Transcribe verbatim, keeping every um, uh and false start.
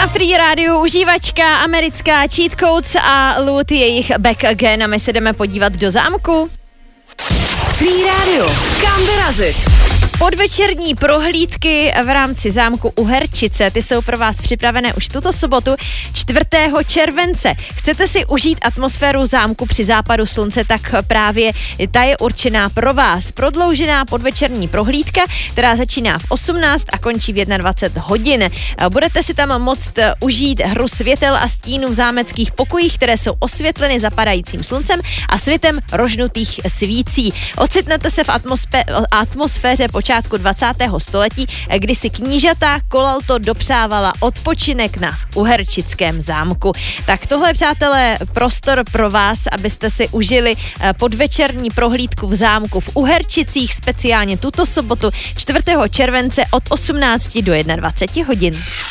Na Free Rádiu užívačka americká Cheat Codes a Loot jejich Back Again a my se jdeme podívat do zámku. Free Radio, kam vyrazit? Podvečerní prohlídky v rámci zámku Uherčice, ty jsou pro vás připravené už tuto sobotu čtvrtého července. Chcete si užít atmosféru zámku při západu slunce, tak právě ta je určená pro vás. Prodloužená podvečerní prohlídka, která začíná v osmnáct a končí v dvacet jedna hodin. Budete si tam moct užít hru světel a stínů v zámeckých pokojích, které jsou osvětleny zapadajícím sluncem a světem rožnutých svící. Ocitnete se v atmosfé- atmosféře počátku dvacátého století, kdy si knížata Kolalto dopřávala odpočinek na Uherčickém zámku. Tak tohle, přátelé, prostor pro vás, abyste si užili podvečerní prohlídku v zámku v Uherčicích, speciálně tuto sobotu čtvrtého července od osmnácti do dvaceti jedna hodin.